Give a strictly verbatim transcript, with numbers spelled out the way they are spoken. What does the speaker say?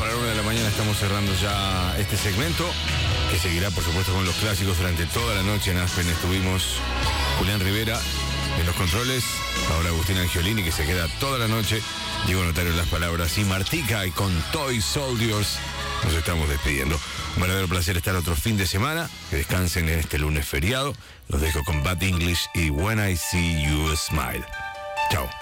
para la una de la mañana estamos cerrando ya este segmento, que seguirá, por supuesto, con los clásicos durante toda la noche. En Aspen estuvimos Julián Rivera en los controles, ahora Agustín Angiolini, que se queda toda la noche, Diego Notario en las palabras, y Martica, y con Toy Soldiers nos estamos despidiendo. Un verdadero placer estar otro fin de semana. Que descansen en este lunes feriado. Los dejo con Bad English y When I See You Smile. Chao.